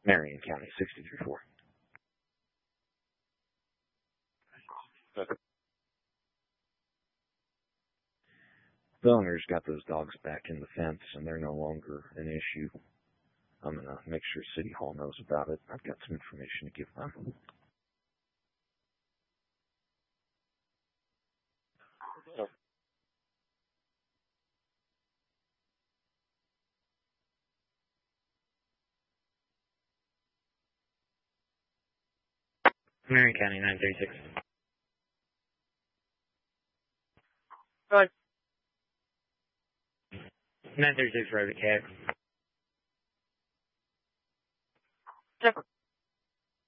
Marion County, 63-4. The owner's got those dogs back in the fence, and they're no longer an issue. I'm going to make sure City Hall knows about it. I've got some information to give them. Marion County, 936. Go ahead. 936 private cab. Check.